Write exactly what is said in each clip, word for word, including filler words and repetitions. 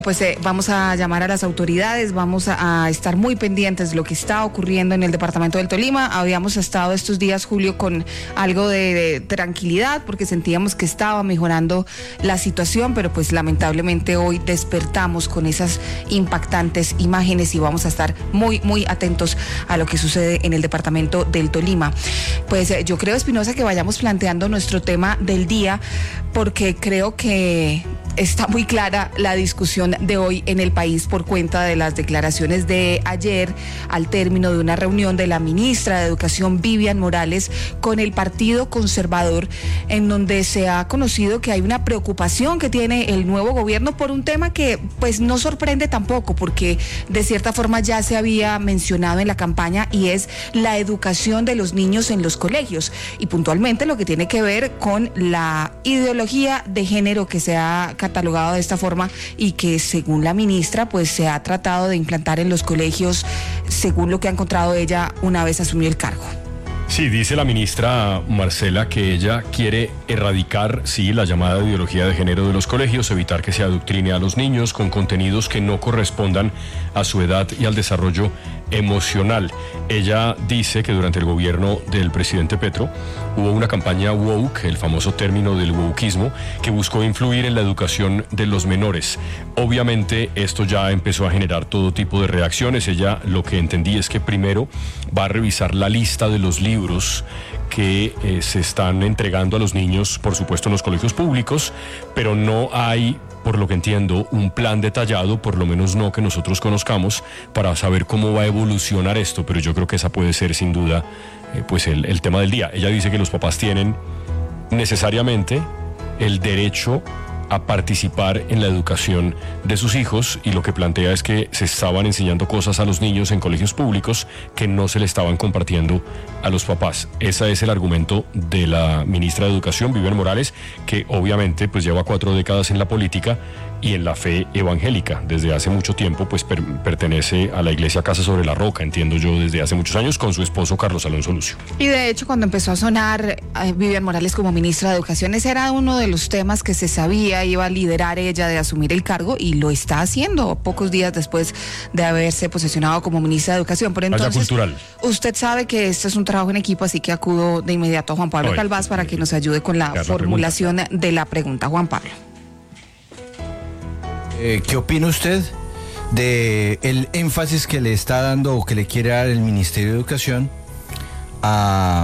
Pues eh, vamos a llamar a las autoridades, vamos a, a estar muy pendientes de lo que está ocurriendo en el departamento del Tolima. Habíamos estado estos días, Julio, con algo de, de tranquilidad porque sentíamos que estaba mejorando la situación, pero pues lamentablemente hoy despertamos con esas impactantes imágenes y vamos a estar muy, muy atentos a lo que sucede en el departamento del Tolima. Pues eh, yo creo, Espinosa, que vayamos planteando nuestro tema del día porque creo que está muy clara la discusión de hoy en el país por cuenta de las declaraciones de ayer al término de una reunión de la ministra de Educación, Vivian Morales, con el Partido Conservador, en donde se ha conocido que hay una preocupación que tiene el nuevo gobierno por un tema que pues no sorprende tampoco, porque de cierta forma ya se había mencionado en la campaña, y es la educación de los niños en los colegios, y puntualmente lo que tiene que ver con la ideología de género que se ha catalogado de esta forma y que según la ministra pues se ha tratado de implantar en los colegios, según lo que ha encontrado ella una vez asumió el cargo. Sí, dice la ministra Marcela que ella quiere erradicar, sí, la llamada ideología de género de los colegios, evitar que se adoctrine a los niños con contenidos que no correspondan a su edad y al desarrollo emocional. Ella dice que durante el gobierno del presidente Petro hubo una campaña woke, el famoso término del wokeismo, que buscó influir en la educación de los menores. Obviamente esto ya empezó a generar todo tipo de reacciones. Ella lo que entendí es que primero va a revisar la lista de los libros que eh, se están entregando a los niños, por supuesto en los colegios públicos, pero no hay, por lo que entiendo, un plan detallado, por lo menos no que nosotros conozcamos, para saber cómo va a evolucionar esto, pero yo creo que esa puede ser sin duda eh, pues el, el tema del día. Ella dice que los papás tienen necesariamente el derecho a participar en la educación de sus hijos, y lo que plantea es que se estaban enseñando cosas a los niños en colegios públicos que no se le estaban compartiendo a los papás. Ese es el argumento de la ministra de Educación, Vivian Morales, que obviamente pues lleva cuatro décadas en la política y en la fe evangélica. Desde hace mucho tiempo pues per- pertenece a la Iglesia Casa sobre la Roca, entiendo yo, desde hace muchos años, con su esposo Carlos Alonso Lucio. Y de hecho, cuando empezó a sonar eh, Vivian Morales como ministra de Educación, ese era uno de los temas que se sabía iba a liderar ella de asumir el cargo, y lo está haciendo pocos días después de haberse posesionado como ministra de Educación. Pero entonces, cultural. Usted sabe que esto es un trabajo en equipo, así que acudo de inmediato a Juan Pablo Hoy. Calvás para que nos ayude con la, la formulación pregunta. de la pregunta. Juan Pablo. Eh, ¿Qué opina usted de el énfasis que le está dando o que le quiere dar el Ministerio de Educación a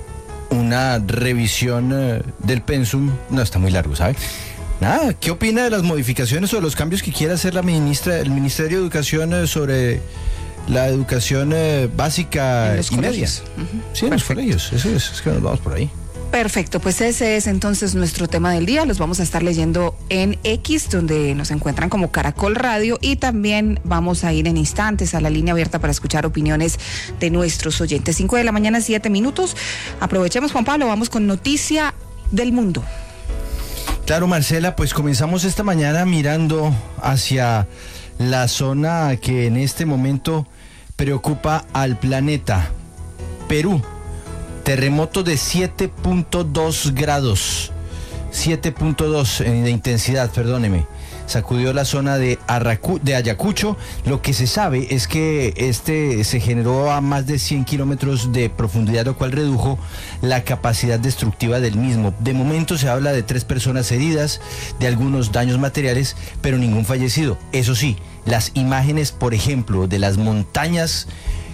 una revisión eh, del pensum? No, está muy largo, ¿sabe? Nada, ¿qué opina de las modificaciones o de los cambios que quiere hacer la ministra, el Ministerio de Educación eh, sobre la educación eh, básica y media? Uh-huh. Sí, en los colegios, eso es, es que nos vamos por ahí. Perfecto, pues ese es entonces nuestro tema del día. Los vamos a estar leyendo en X, donde nos encuentran como Caracol Radio, y también vamos a ir en instantes a la línea abierta para escuchar opiniones de nuestros oyentes. Cinco de la mañana, siete minutos. Aprovechemos, Juan Pablo, vamos con Noticia del Mundo. Claro, Marcela, pues comenzamos esta mañana mirando hacia la zona que en este momento preocupa al planeta, Perú. Terremoto de siete punto dos grados, siete punto dos de intensidad, perdóneme. Sacudió la zona de, Arracu- de Ayacucho. Lo que se sabe es que este se generó a más de cien kilómetros de profundidad, lo cual redujo la capacidad destructiva del mismo. De momento se habla de tres personas heridas, de algunos daños materiales, pero ningún fallecido. Eso sí, las imágenes, por ejemplo, de las montañas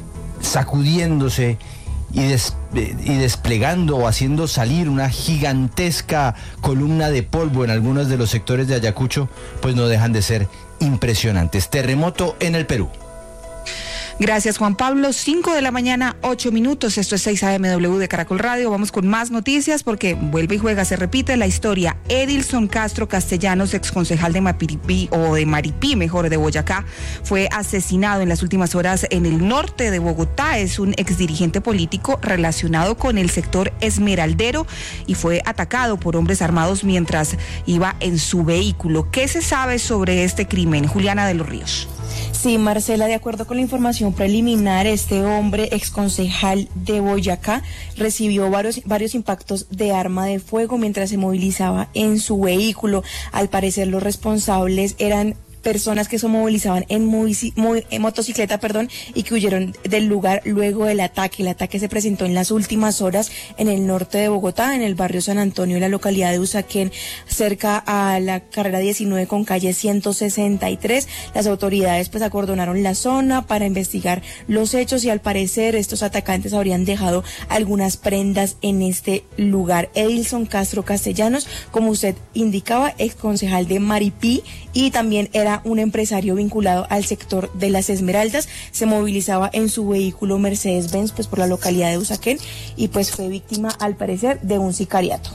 sacudiéndose y, des, y desplegando o haciendo salir una gigantesca columna de polvo en algunos de los sectores de Ayacucho, pues no dejan de ser impresionantes. Terremoto en el Perú. Gracias, Juan Pablo. Cinco de la mañana, ocho minutos. Esto es seis A M W de Caracol Radio. Vamos con más noticias porque vuelve y juega, se repite la historia. Edilson Castro Castellanos, exconcejal de Mapiripí, o de Maripí, mejor, de Boyacá, fue asesinado en las últimas horas en el norte de Bogotá. Es un exdirigente político relacionado con el sector esmeraldero y fue atacado por hombres armados mientras iba en su vehículo. ¿Qué se sabe sobre este crimen? Juliana de los Ríos. Sí, Marcela, de acuerdo con la información preliminar, este hombre, exconcejal de Boyacá, recibió varios, varios impactos de arma de fuego mientras se movilizaba en su vehículo. Al parecer, los responsables eran personas que se movilizaban en, movici- movi- en motocicleta, perdón, y que huyeron del lugar luego del ataque. El ataque se presentó en las últimas horas en el norte de Bogotá, en el barrio San Antonio, en la localidad de Usaquén, cerca a la carrera diecinueve con calle ciento sesenta y tres. Las autoridades pues acordonaron la zona para investigar los hechos y al parecer estos atacantes habrían dejado algunas prendas en este lugar. Edilson Castro Castellanos, como usted indicaba, ex concejal de Maripí y también era un empresario vinculado al sector de las Esmeraldas, se movilizaba en su vehículo Mercedes-Benz pues por la localidad de Usaquén y pues fue víctima al parecer de un sicariato.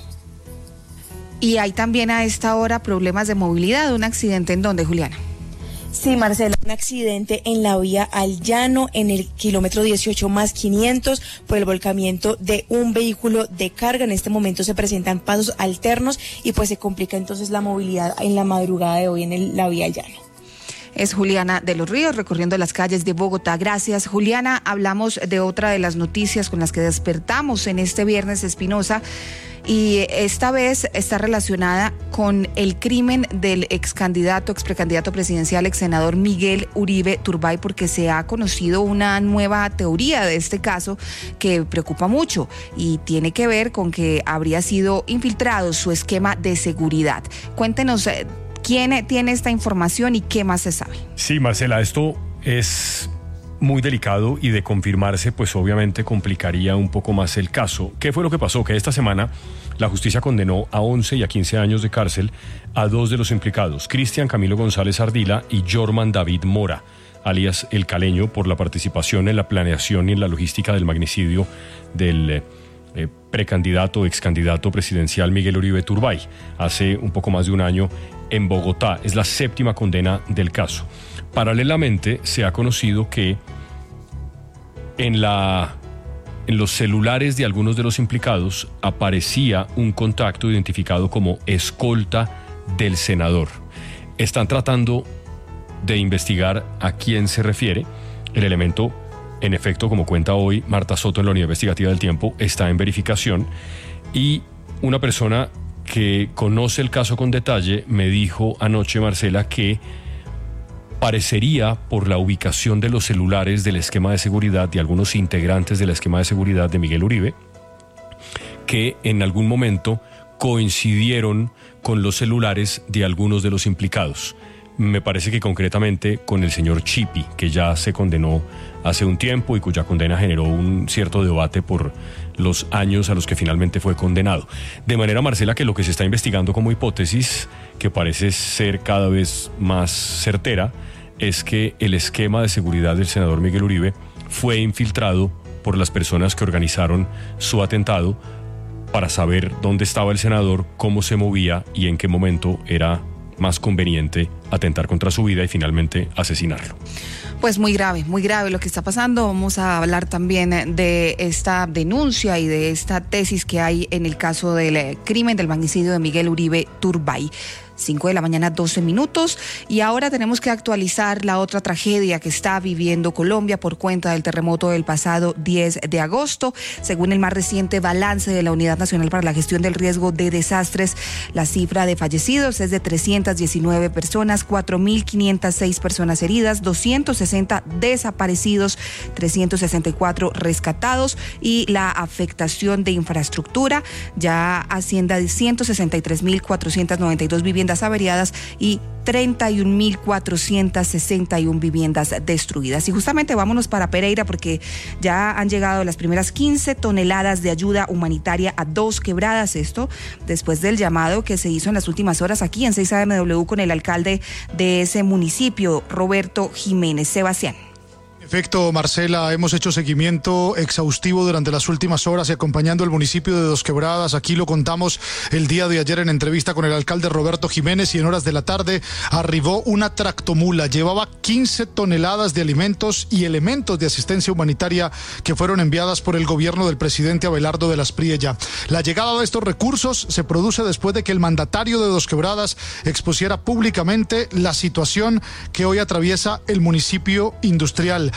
Y hay también a esta hora problemas de movilidad, un accidente en donde, Juliana. Sí, Marcela, un accidente en la vía al llano en el kilómetro dieciocho más quinientos por el volcamiento de un vehículo de carga. En este momento se presentan pasos alternos y pues se complica entonces la movilidad en la madrugada de hoy en el, la vía al llano. Es Juliana de los Ríos recorriendo las calles de Bogotá. Gracias, Juliana. Hablamos de otra de las noticias con las que despertamos en este viernes, Espinosa, y esta vez está relacionada con el crimen del ex candidato, ex precandidato presidencial, ex senador Miguel Uribe Turbay, porque se ha conocido una nueva teoría de este caso que preocupa mucho y tiene que ver con que habría sido infiltrado su esquema de seguridad. Cuéntenos, ¿quién tiene esta información y qué más se sabe? Sí, Marcela, esto es muy delicado y de confirmarse, pues obviamente complicaría un poco más el caso. ¿Qué fue lo que pasó? Que esta semana la justicia condenó a once y a quince años de cárcel a dos de los implicados, Cristian Camilo González Ardila y Jorman David Mora, alias El Caleño, por la participación en la planeación y en la logística del magnicidio del eh, precandidato, excandidato presidencial Miguel Uribe Turbay, hace un poco más de un año en Bogotá. Es la séptima condena del caso. Paralelamente, se ha conocido que en, la, en los celulares de algunos de los implicados aparecía un contacto identificado como escolta del senador. Están tratando de investigar a quién se refiere. El elemento, en efecto, como cuenta hoy Marta Soto en la Unidad Investigativa del Tiempo, está en verificación y una persona que conoce el caso con detalle me dijo anoche, Marcela, que parecería, por la ubicación de los celulares del esquema de seguridad de algunos integrantes del esquema de seguridad de Miguel Uribe, que en algún momento coincidieron con los celulares de algunos de los implicados. Me parece que concretamente con el señor Chipi, que ya se condenó hace un tiempo y cuya condena generó un cierto debate por los años a los que finalmente fue condenado. De manera, Marcela, que lo que se está investigando como hipótesis, que parece ser cada vez más certera, es que el esquema de seguridad del senador Miguel Uribe fue infiltrado por las personas que organizaron su atentado para saber dónde estaba el senador, cómo se movía y en qué momento era más conveniente atentar contra su vida y finalmente asesinarlo. Pues muy grave, muy grave lo que está pasando. Vamos a hablar también de esta denuncia y de esta tesis que hay en el caso del crimen del magnicidio de Miguel Uribe Turbay. cinco de la mañana, doce minutos, y ahora tenemos que actualizar la otra tragedia que está viviendo Colombia por cuenta del terremoto del pasado diez de agosto. Según el más reciente balance de la Unidad Nacional para la Gestión del Riesgo de Desastres, la cifra de fallecidos es de trescientas diecinueve personas, cuatro mil quinientas seis personas heridas, doscientos sesenta desaparecidos, trescientos sesenta y cuatro rescatados, y la afectación de infraestructura ya asciende a ciento sesenta y tres mil cuatrocientas noventa y dos viviendas averiadas y treinta y un mil cuatrocientas sesenta y una viviendas destruidas. Y justamente vámonos para Pereira porque ya han llegado las primeras quince toneladas de ayuda humanitaria a Dos Quebradas. Esto después del llamado que se hizo en las últimas horas aquí en seis A M W con el alcalde de ese municipio, Roberto Jiménez. Sebastián. Perfecto, Marcela, hemos hecho seguimiento exhaustivo durante las últimas horas y acompañando el municipio de Dos Quebradas. Aquí lo contamos el día de ayer en entrevista con el alcalde Roberto Jiménez, y en horas de la tarde arribó una tractomula. Llevaba quince toneladas de alimentos y elementos de asistencia humanitaria que fueron enviadas por el gobierno del presidente Abelardo de las Priella. La llegada de estos recursos se produce después de que el mandatario de Dos Quebradas expusiera públicamente la situación que hoy atraviesa el municipio industrial.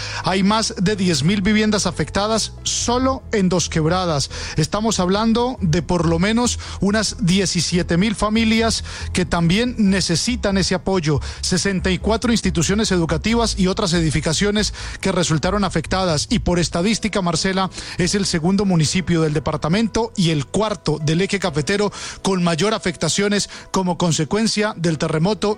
Hay más de diez mil viviendas afectadas solo en Dos Quebradas. Estamos hablando de por lo menos unas diecisiete mil familias que también necesitan ese apoyo. sesenta y cuatro instituciones educativas y otras edificaciones que resultaron afectadas. Y por estadística, Marcela, es el segundo municipio del departamento y el cuarto del eje cafetero con mayor afectaciones como consecuencia del terremoto